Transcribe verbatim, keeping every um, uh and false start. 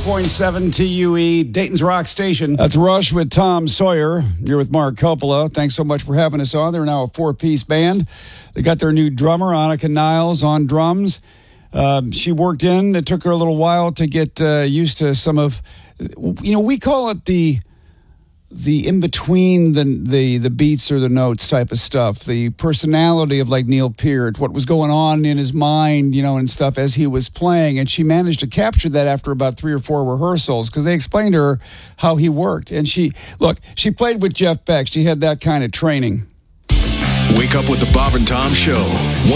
point seven T U E, Dayton's Rock Station. That's Rush with Tom Sawyer. You're with Mark Coppola. Thanks so much for having us on. They're now a four-piece band. They got their new drummer, Annika Niles, on drums. Um, she worked in. It took her a little while to get uh, used to some of, you know, we call it the the in between the the the beats or the notes type of stuff. The personality of like Neil Peart, what was going on in his mind, you know, and stuff as he was playing. And she managed to capture that after about three or four rehearsals because they explained to her how he worked. And she look, she played with Jeff Beck. She had that kind of training. Wake up with the Bob and Tom Show.